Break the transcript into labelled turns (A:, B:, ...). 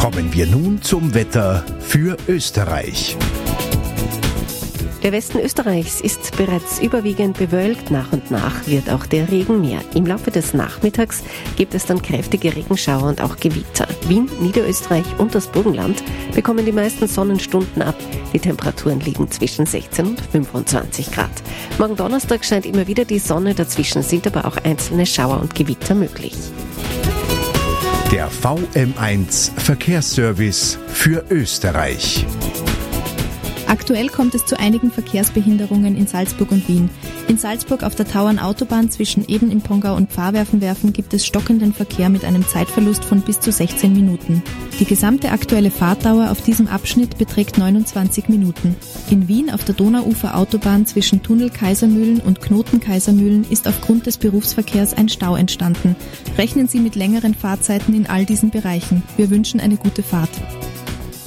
A: Kommen wir nun zum Wetter für Österreich.
B: Der Westen Österreichs ist bereits überwiegend bewölkt. Nach und nach wird auch der Regen mehr. Im Laufe des Nachmittags gibt es dann kräftige Regenschauer und auch Gewitter. Wien, Niederösterreich und das Burgenland bekommen die meisten Sonnenstunden ab. Die Temperaturen liegen zwischen 16 und 25 Grad. Morgen Donnerstag scheint immer wieder die Sonne, dazwischen sind aber auch einzelne Schauer und Gewitter möglich.
A: Der VM1 Verkehrsservice für Österreich.
C: Aktuell kommt es zu einigen Verkehrsbehinderungen in Salzburg und Wien. In Salzburg auf der Tauernautobahn zwischen Eden im Pongau und Pfarrwerfenwerfen gibt es stockenden Verkehr mit einem Zeitverlust von bis zu 16 Minuten. Die gesamte aktuelle Fahrtdauer auf diesem Abschnitt beträgt 29 Minuten. In Wien auf der Donauuferautobahn zwischen Tunnel Kaisermühlen und Knoten Kaisermühlen ist aufgrund des Berufsverkehrs ein Stau entstanden. Rechnen Sie mit längeren Fahrzeiten in all diesen Bereichen. Wir wünschen eine gute Fahrt.